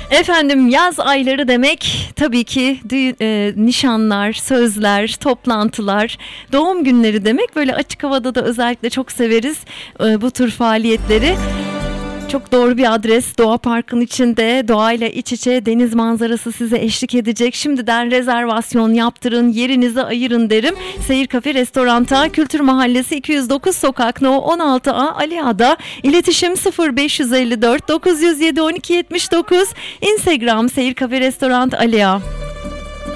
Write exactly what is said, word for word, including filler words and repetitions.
Efendim yaz ayları demek tabii ki düğün, e, nişanlar, sözler, toplantılar, doğum günleri demek. Böyle açık havada da özellikle çok severiz e, bu tür faaliyetleri. Çok doğru bir adres. Doğa Park'ın içinde, doğayla iç içe, deniz manzarası size eşlik edecek. Şimdiden rezervasyon yaptırın, yerinizi ayırın derim. Seyir Kafe Restoranta, Kültür Mahallesi iki yüz dokuz Sokak No on altı A Ali Ağa'da. İletişim sıfır beş elli dört dokuz yüz yedi on iki yetmiş dokuz. Instagram Seyir Kafe Restorant Ali Ağa.